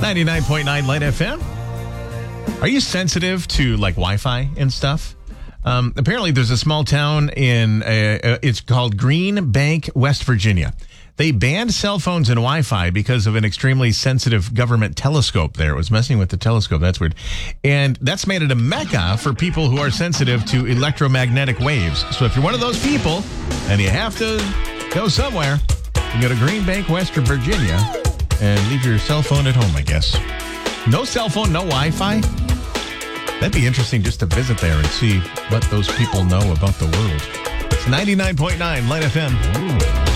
99.9 Light FM. Are you sensitive to like Wi-Fi and stuff? Apparently there's a small town it's called Green Bank, West Virginia. They banned cell phones and Wi-Fi because of an extremely sensitive government telescope there. It was messing with the telescope. That's weird. And that's made it a mecca for people who are sensitive to electromagnetic waves. So if you're one of those people and you have to go somewhere, you go to Green Bank, West Virginia and leave your cell phone at home, I guess. No cell phone, no Wi-Fi? That'd be interesting just to visit there and see what those people know about the world. It's 99.9 Light FM. Ooh.